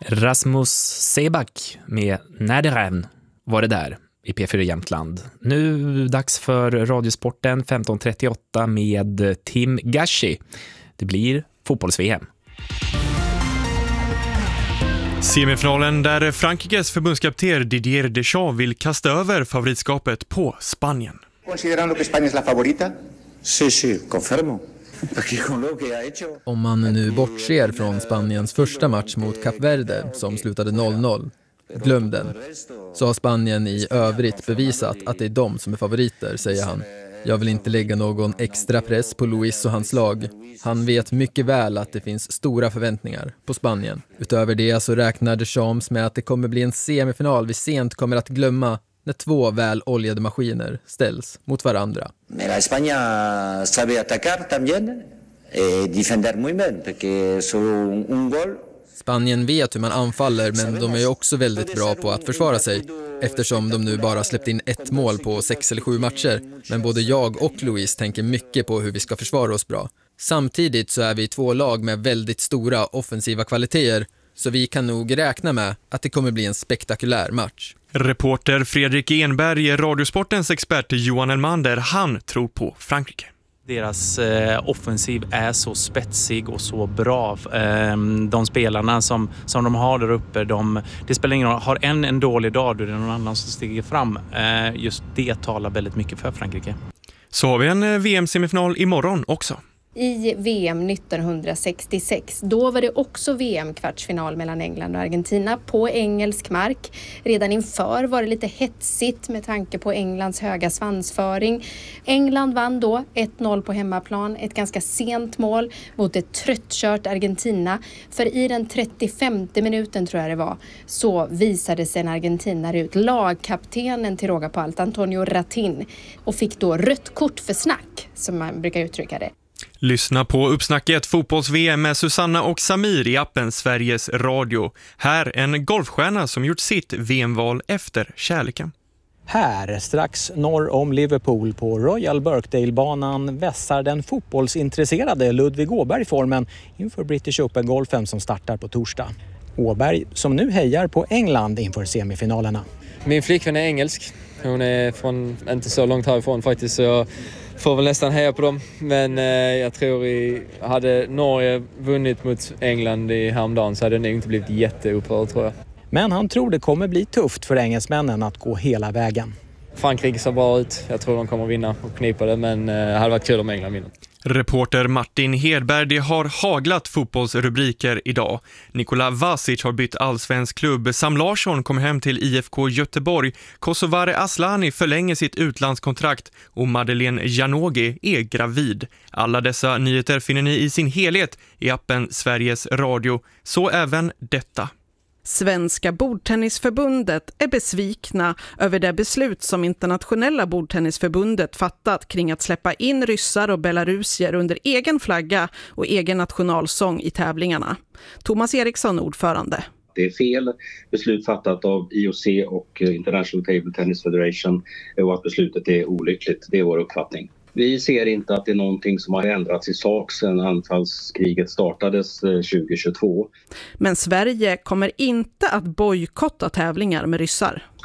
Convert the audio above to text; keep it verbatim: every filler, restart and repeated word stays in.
Rasmus Seebach med Närderen var det där i P fyra Jämtland. Nu dags för Radiosporten femton trettioåtta med Tim Gashi. Det blir fotbolls-V M. Semifinalen där Frankrikes förbundskapten Didier Deschamps vill kasta över favoritskapet på Spanien. Considerando que España es la favorita? Sí, sí, confirmo. Om man nu bortser från Spaniens första match mot Kap Verde som slutade noll noll, glöm den. Så har Spanien i övrigt bevisat att det är de som är favoriter, säger han. Jag vill inte lägga någon extra press på Luis och hans lag. Han vet mycket väl att det finns stora förväntningar på Spanien. Utöver det så räknar Deschamps med att det kommer bli en semifinal vi sent kommer att glömma när två väl oljade maskiner ställs mot varandra. Men España sabe atacar también, eh, defender muy bien, porque solo un gol. Spanien vet hur man anfaller, men de är ju också väldigt bra på att försvara sig eftersom de nu bara släppt in ett mål på sex eller sju matcher. Men både jag och Luis tänker mycket på hur vi ska försvara oss bra. Samtidigt så är vi två lag med väldigt stora offensiva kvaliteter, så vi kan nog räkna med att det kommer bli en spektakulär match. Reporter Fredrik Enberg, Radiosportens expert Johan Elmander, han tror på Frankrike. Deras eh, offensiv är så spetsig och så bra. Eh, de spelarna som, som de har där uppe, de, det spelar ingen roll. Har en en dålig dag, då är det någon annan som stiger fram. Eh, just det talar väldigt mycket för Frankrike. Så har vi en V M-semifinal imorgon också. I V M nittonhundrasextiosex. Då var det också V M-kvartsfinal mellan England och Argentina på engelsk mark. Redan inför var det lite hetsigt med tanke på Englands höga svansföring. England vann då ett noll på hemmaplan, ett ganska sent mål mot ett tröttkört Argentina. För i den trettiofemte minuten tror jag det var, så visade sig en argentinare ut, lagkaptenen till råga på allt, Antonio Ratin, och fick då rött kort för snack, som man brukar uttrycka det. Lyssna på Uppsnacket fotbolls-V M med Susanna och Samir i appen Sveriges Radio. Här en golfstjärna som gjort sitt V M-val efter kärleken. Här, strax norr om Liverpool på Royal Birkdale-banan, vässar den fotbollsintresserade Ludvig Åberg formen inför British Open-golfen som startar på torsdag. Åberg som nu hejar på England inför semifinalerna. Min flickvän är engelsk. Hon är från inte så långt härifrån faktiskt, så jag får väl nästan heja på dem. Men eh, jag tror i, hade Norge vunnit mot England i häromdagen så hade det inte blivit jätteupprörd, tror jag. Men han tror det kommer bli tufft för engelsmännen att gå hela vägen. Frankrike ser bra ut. Jag tror de kommer vinna och knipa det, men eh, det hade varit kul om England vinner. Reporter Martin Hedberg, det har haglat fotbollsrubriker idag. Nikola Vasic har bytt allsvensk klubb. Sam Larsson kommer hem till I F K Göteborg. Kosovare Aslani förlänger sitt utlandskontrakt och Madeleine Janogy är gravid. Alla dessa nyheter finner ni i sin helhet i appen Sveriges Radio. Så även detta. Svenska bordtennisförbundet är besvikna över det beslut som internationella bordtennisförbundet fattat kring att släppa in ryssar och belarusier under egen flagga och egen nationalsång i tävlingarna. Thomas Eriksson, ordförande. Det är fel beslut fattat av I O C och International Table Tennis Federation och att beslutet är olyckligt. Det är vår uppfattning. Vi ser inte att det är någonting som har ändrats i sak sedan anfallskriget startades tjugohundratjugotvå. Men Sverige kommer inte att bojkotta tävlingar med ryssar.